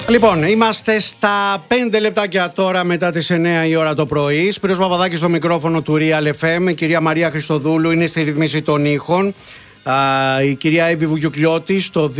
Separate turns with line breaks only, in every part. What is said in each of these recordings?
Λοιπόν, είμαστε στα 5 λεπτάκια τώρα μετά τις 9 η ώρα το πρωί. Σπύρος Παπαδάκης στο μικρόφωνο του Real FM. Η κυρία Μαρία Χριστοδούλου είναι στη ρυθμίση των ήχων. Η κυρία Εύη Βουγιουκλιώτη στο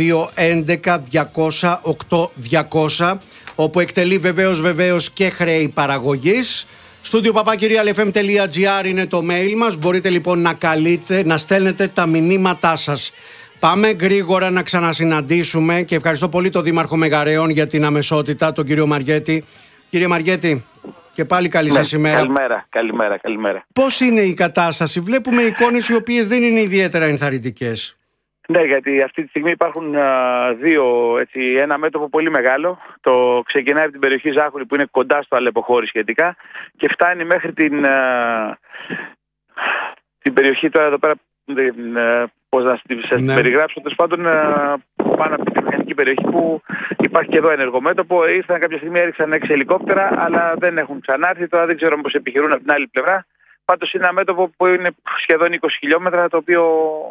211-200-8200, όπου εκτελεί βεβαίως και χρέη παραγωγής. Στούντιο papakirialfm.gr είναι το mail μας. Μπορείτε λοιπόν να καλείτε, να στέλνετε τα μηνύματά σας. Πάμε γρήγορα να ξανασυναντήσουμε και ευχαριστώ πολύ τον Δήμαρχο Μεγαρέων για την αμεσότητα, τον κύριο Μαριέτη. Κύριε Μαριέτη, και πάλι καλή σας ημέρα.
Καλημέρα.
Πώς είναι η κατάσταση? Βλέπουμε εικόνες οι οποίες δεν είναι ιδιαίτερα ενθαρρυντικές.
Ναι, γιατί αυτή τη στιγμή υπάρχουν ένα μέτωπο πολύ μεγάλο. Το ξεκινάει από την περιοχή Ζάχουρη που είναι κοντά στο Αλεποχώρι σχετικά και φτάνει μέχρι την περιοχή τώρα εδώ πέρα. Πώς να σας περιγράψω, τέλος πάντων πάνω από την μηχανική περιοχή που υπάρχει και εδώ ενεργό μέτωπο. Ήρθαν κάποια στιγμή, έριξαν 6 ελικόπτερα, αλλά δεν έχουν ξανάρθει. Τώρα δεν ξέρω πώς επιχειρούν από την άλλη πλευρά. Πάντως είναι ένα μέτωπο που είναι σχεδόν 20 χιλιόμετρα, το οποίο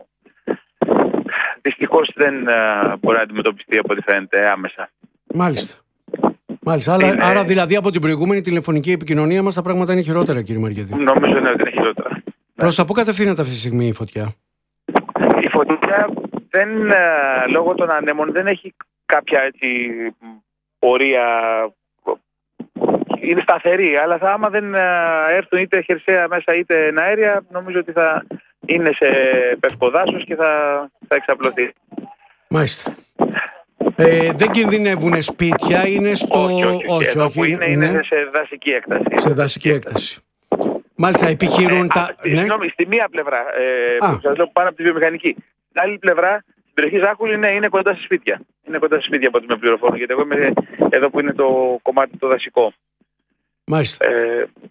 δυστυχώς δεν μπορεί να αντιμετωπιστεί από ό,τι φαίνεται άμεσα.
Μάλιστα. Άρα δηλαδή από την προηγούμενη τηλεφωνική επικοινωνία μας τα πράγματα είναι χειρότερα, κύριε Μαριέτη.
Νομίζω ναι, ότι είναι χειρότερα.
Προς τα πού κατευθύνεται αυτή τη στιγμή η φωτιά?
Η φωτιά λόγω των ανέμων δεν έχει κάποια πορεία. Είναι σταθερή, αλλά άμα δεν έρθουν είτε χερσαία μέσα είτε εναέρια, νομίζω ότι θα είναι σε πευκοδάσος και θα εξαπλωθεί.
Μάλιστα. Δεν κινδυνεύουν σπίτια, είναι στο...
Όχι. Εδώ που είναι σε δασική έκταση.
Σε δασική έκταση. Μάλιστα, επιχειρούν
Συγγνώμη, στη μία πλευρά, σας λέω πάνω από τη βιομηχανική. Στην άλλη πλευρά, στην περιοχή Ζάχουλη, είναι κοντά σε σπίτια. Είναι κοντά σε σπίτια από ό,τι με πληροφορούν, γιατί εγώ είμαι εδώ που είναι το κομμάτι το δασικό.
Μάλιστα.